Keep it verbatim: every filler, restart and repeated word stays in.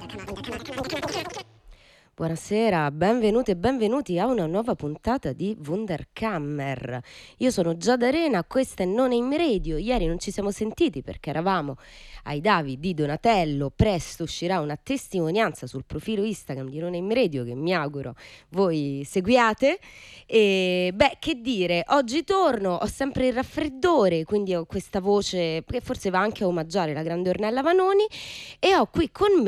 Buonasera, benvenute e benvenuti a una nuova puntata di Wunderkammer. Io sono Giada Arena, questa è Non è in Radio. Ieri non ci siamo sentiti perché eravamo ai davi di Donatello. Presto uscirà una testimonianza sul profilo Instagram di Non è in Radio che mi auguro voi seguiate. E beh, che dire, oggi torno, ho sempre il raffreddore, quindi ho questa voce che forse va anche a omaggiare la grande Ornella Vanoni e ho qui con me